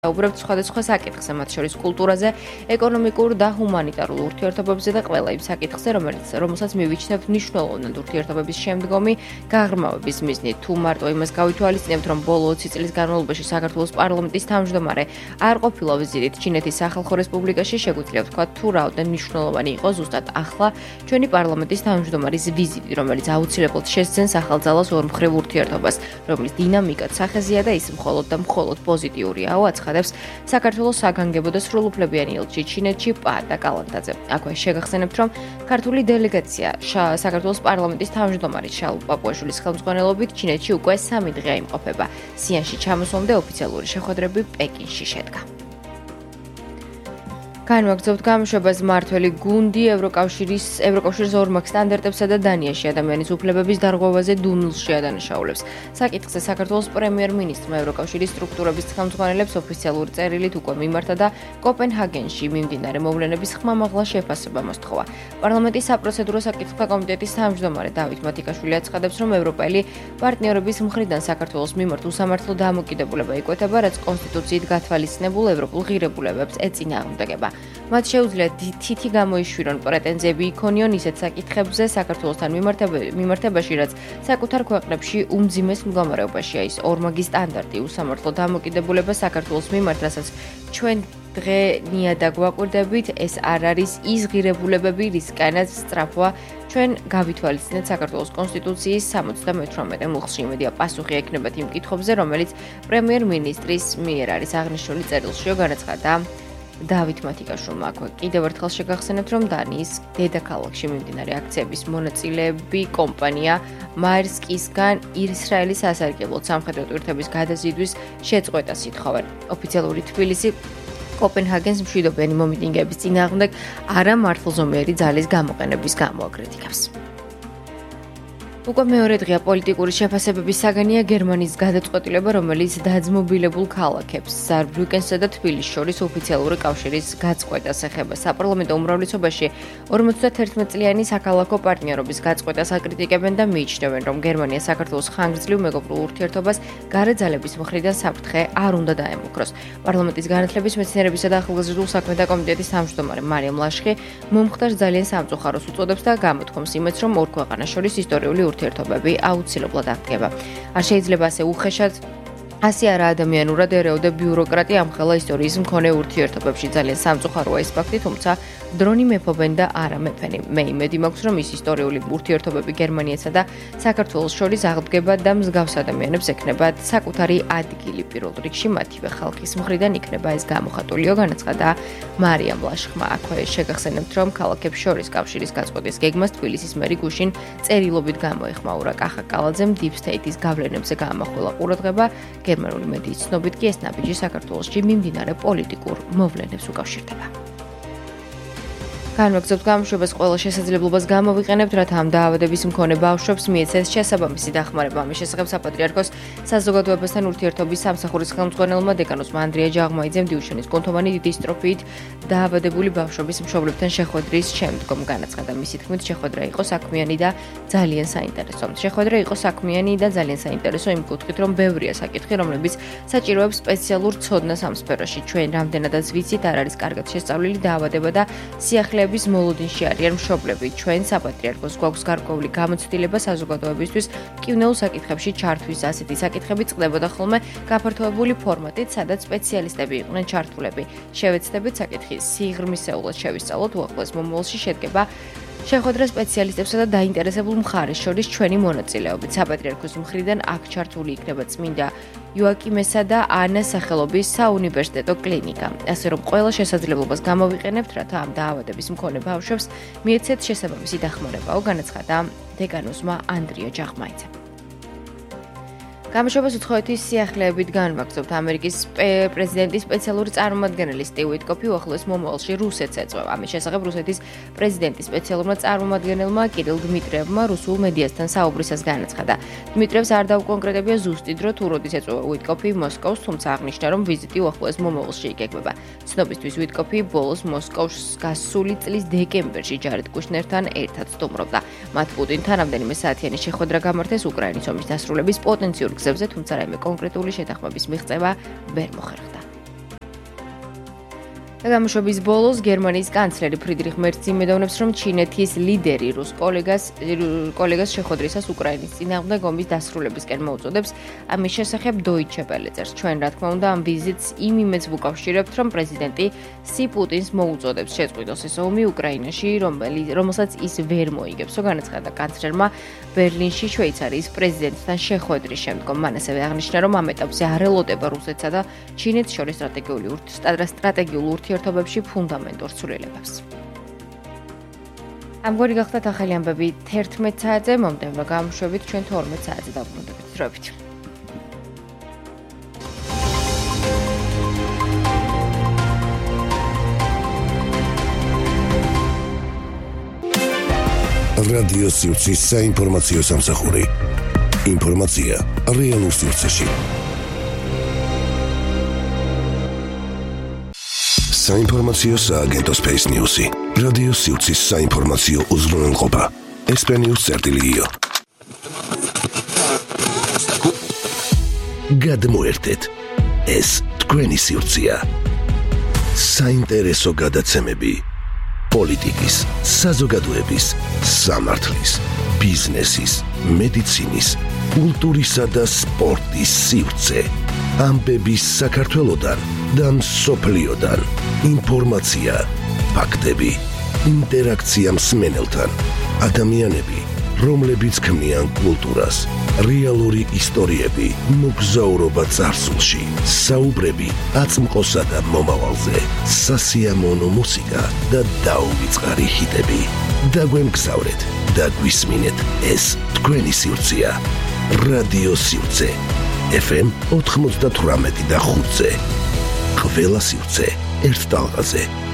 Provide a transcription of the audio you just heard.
საუბრებთ სხვადასხვა საკითხზე, მათ შორის კულტურაზე, ეკონომიკურ და ჰუმანიტარულ ურთიერთობებზე და ყველა იმ საკითხზე, რომელსაც მივიჩნევთ მნიშვნელოვნად ურთიერთობების შემდგომი გაღრმავების მიზნით. თუ მარტო იმას გავითვალისწინებთ, რომ ბოლო 20 წლის განმავლობაში საქართველოს პარლამენტის თავმჯდომარე არ ყოფილა ვიზიტით ჩინეთის სახალხო რესპუბლიკაში, შეგვიძლია ვთქვათ, თუ რაოდენ მნიშვნელოვანი იყო ზუსტად ახლა ჩვენი პარლამენტის თავმჯდომარის ვიზიტი, რომელიც აუცილებლად შესძენს ახალძალას ორმხრივ ურთიერთობას, რომლის დინამიკაც სახეზეა და ის მხოლოდ და მხოლოდ პოზიტიურიაო, აცხადებს საქართველოს საგანგებო და სრულუფლებიანი ელჩი ჩინეთში პაატა კალანდაძე. აქვე შეგახსენებთ, რომ ქართული დელეგაცია საქართველოს პარლამენტის თავმჯდომარის შალვა პაპუაშვილის ხელმძღვანელობით ჩინეთში უკვე 3 დღე იმყოფება. სიანში ჩამოსვლამდე ოფიციალური შეხვედრები პეკინში შედგა. განვაგრძობთ გამოშვებას მმართველი გუნდი ევროკავშირის ორმაგ სტანდარტებსა და დანიაში ადამიანის უფლებების დარღვევაზე დუმილს შეადანაშაულებს. საკითხზე საქართველოს პრემიერ-მინისტრმა ევროკავშირის სტრუქტურების ხელმძღვანელებს ოფიციალური წერილით უკვე მიმართა და კოპენჰაგენში მიმდინარე მოვლენების ხმამაღლა შეფასება მოსთხოვა. პარლამენტის საპროცედურო საკითხთა კომიტეტის თავმჯდომარე დავით მათიკაშვილი აცხადებს, რომ ევროპელი პარტნიორების მხრიდან საქართველოს მიმართ უსამართლო დამოკიდებულება იკვეთება, რაც კონსტიტუციით გათვალისწინებულ ევროპულ ღირებულებებს ეწინააღმდეგება. მათ შეუძლია თითი გამოიშვირონ პრეტენზიები იქონიონ ისეთ საკითხებზე საქართველოსთან მიმართებაში, რაც საკუთარ ქვეყნებში უმძიმეს მდგომარეობაშია. ის ორმაგი სტანდარტი უსამართლო დამოკიდებულება საქართველოს მიმართ, რასაც ჩვენ დღენია გვაკვირდებით, ეს არ არის ის ღირებულებები, რისკანაც სწრაფვა ჩვენ გავითვალისწინეთ საქართველოს კონსტიტუციის 78 მუხლში. იმედია პასუხი ექნებათ იმ კითხვებზე, რომელიც პრემიერ-მინისტრის მიერ არის აღნიშნული წერილშიო განაცხადა დავით მათიკაშვილმა. აქვე კიდევ ერთხელ შეგახსენებთ, რომ დანიის დედაქალაქში მიმდინარე აქციების მონაწილეები კომპანია მაერსკისგან ისრაელის სასარგებლოდ სამხედრო ტვირთების გადაზიდვის შეწყვეტას ითხოვენ. ოფიციალური თბილისი კოპენჰაგენს მშვიდობიანი მომიტინგეების წინააღმდეგ არა მართლზომიერი ძალის გამოყენების გამო აკრიტიკებს. უკვე მეორე დღეა პოლიტიკური შეფასებების საგანია გერმანიის გადაწყვეტილება, რომელიც დაძმობილებულ ქალაქებს ზარბრიუკენსა და თბილისს შორის ოფიციალური კავშირის გაწყვეტას ეხება. საპარლამენტო უმრავლესობაში 51 წლიანი საქალაქო პარტნიორობის გაწყვეტას აკრიტიკებენ და მიიჩნევენ, რომ გერმანია საქართველოს ხანგრძლივ მეგობრულ ურთიერთობას გარე ძალების მხრიდან საფრთხე არ უნდა დაემუქროს. პარლამენტის განათლების, მეცნიერებისა და ახალგაზრდულ საქმეთა კომიტეტის თავმჯდომარე მარიამ ლაშხი მომხდარ ძალიან სამწუხაროს უწოდებს და გამოთქვამს იმედს, რომ ორ ქვეყანას შორის ისტორიული ურთიერთობები აუცილებლად აღდგება. არ შეიძლება ასე უხეშად ასე არა ადამიანურად ერეოდა ბიუროკრატია ამხელა ისტორიის მქონე ურთიერთობებში. ძალიან სამწუხაროა ეს ფაქტი, თუმცა დრონი მეფობენ და არა მეფენი. მე იმედი მაქვს, რომ ის ისტორიული ურთიერთობები გერმანიასა და საქართველოს შორის აღდგება და მსგავს ადამიანებს ექნებათ საკუთარი ადგილი პირველ რიგში მათივე ხალხის მხრიდან იქნება ეს გამოხატულიო, განაცხადა მარიამ ლაშხმა. აქვე შეგახსენებთ, რომ ქალაქებს შორის კავშირის გაწყვეტის გეგმას თბილისის მერი გუშინ წერილობით გამოეხმაურა. კახა კალაძემ Deep State-ის გავლენებზე გაამახვილა ყურადღება. გერმანული მედიის ცნობით კი ეს ნაბიჯი საქართველოში მიმდინარე პოლიტიკურ მოვლენებს უკავშირდება. განვაგრძობთ გამოშვებას ყველა შესაძლებლობას გამოვიყენებთ, რათა ამ დაავადების მქონე ბავშვებს მიეცეს შესაბამისი დახმარება. ამის შესახებ საპატრიარქოს საზოგადოებასთან ურთიერთობის სამსახურის ხელმძღვანელმა დეკანოსმა ანდრია ჯაღმაიძემ დიუშენის კუნთოვანი დიდი სტროფით დაავადებული ბავშვების მშობლებთან შეხვედრის შემდგომ განაცხადა. მისი თქმით, შეხვედრა იყო საქმიანი და ძალიან საინტერესო. შეხვედრა იყო საქმიანი და ძალიან საინტერესო იმ კუთხით, რომ ბევრია საკითხი, რომლებიც საჭიროებს სპეციალურ ცოდნას ამ სფეროში. ჩვენ რამდენადაც ვიცით, არ არის კარგად შესწავლილი დაავადება და სიახლეების მოლოდინში არიან მშობლები. ჩვენ საპატრიარქოს გვაქვს გარკვეული გამოცდილება საზოგადოებისთვის მკივნეულ საკითხებში ჩართვის. ასეთი საკითხები წყდებოდა ხოლმე გაფართოებული ფორმატით, სადაც სპეციალისტები იყვნენ ჩართულები. შევეცდებით საკითხის სიღრმისეულად შევისწავლოთ. უახლოეს მომავალში შედგება შეხვედრა სპეციალისტებსა და დაინტერესებულ მხარეს შორის ჩვენი მონაწილეობით. საპატრიარქოს მხრიდან აქ ჩართული იქნება წმინდა იოაკიმესა და ანას სახელობის საუნივერსიტეტო კლინიკა. ასე რომ ყველა შესაძლებლობას გამოვიყენებთ, რათა ამ დაავადების მქონე ბავშვებს მიეცეთ შესაბამისი დახმარებაო, განაცხადა დეკანოსმა ანდრია ჯაღმაიძემ. გამოშვებას უცხოეთის სიახლეებით განვაგრძობთ. ამერიკის პრეზიდენტის სპეციალური წარმომადგენელი სტივ უიტკოფი უახლოეს მომავალში რუსეთს ეწვევა. ამის შესახებ რუსეთის პრეზიდენტის სპეციალურმა წარმომადგენელმა კირილ დმიტრიევმა რუსულ მედიასთან საუბრისას განაცხადა. დმიტრიევს არ დაუკონკრეტებია ზუსტი დრო თუ როდის ეწვევა უიტკოფი მოსკოვს, თუმცა აღნიშნა, რომ ვიზიტი უახლოეს მომავალში იგეგმება. ცნობისთვის უიტკოფი ბოლოს მოსკოვს გასული წლის დეკემბერში ჯარედ კუშნერთან ერთად სტუმრობდა. მათ პუტინთან რამდენიმე საათიანი შეხვედრა გამართეს უკრაინის ომის დასრულების პოტენციურ გზებზე, თუმცა რაიმე კონკრეტული შეთანხმების მიღწევა ვერ მოხერხდა. გამოშვების ბოლოს გერმანიის კანცლერი ფრიდრიხ მერცი იმედოვნებს, რომ ჩინეთის ლიდერი რუს კოლეგას შეხვედრისას უკრაინის წინააღმდეგ ომის დასრულებისკენ მოუწოდებს. ამის შესახებ Deutsche Welle წერს. ჩვენ რა თქმა უნდა ამ ვიზიტს იმ იმედს ვუკავშირებთ, რომ პრეზიდენტი სი პუტინს მოუწოდებს შეწყვიტოს ეს ომი უკრაინაში, რომელსაც ის ვერ მოიგებს. განაცხადა კანცლერმა ბერლინში შვეიცარიის პრეზიდენტთან შეხვედრის შემდგომ. მან ასევე აღნიშნა, რომ ამ ეტაპზე არ ელოდება რუსეთსა და ჩინეთს შორის სტრატეგიულ ურთიერთობებში ფუნდამენტურ ცვლილებებს. ამგვარი გახდათ ახალი ამბები 11 საათზე, მომდევნო გამოშვებით ჩვენ 12 საათზე დავბრუნდებით. დროებით. რადიო სივრცის საინფორმაციო სამსახური. ინფორმაცია რეალურ სივრცეში. საინფორმაციო სააგენტო Space News-ი. რადიო სივრცის საინფორმაციო უზრუნველყოფა. SP-News.io. გადმოერთეთ. ეს თქვენი სივრცეა. საინტერესო გადაცემები. პოლიტიკის, საზოგადოების, სამართლის, ბიზნესის, მედიცინის, კულტურისა და სპორტის სივრცე. ამბები საქართველოდან და მსოფლიოდან. ინფორმაცია, ფაქტები, ინტერაქცია მსმენელთან. ადამიანები, რომლებიც ქმნიან კულტურას, რეალური ისტორიები, მოგზაურობა წარსულში, საუბრები აწმყოსა და მომავალზე, სასიამოვნო მუსიკა და დაუვიწყარი ჰიტები. დაგვემგზავრეთ და გვისმინეთ, ეს თქვენი სივრცეა. რადიო სივრცე. FM 98 და 5-ზე. ყველა სივრცე ერთ ტალღაზე.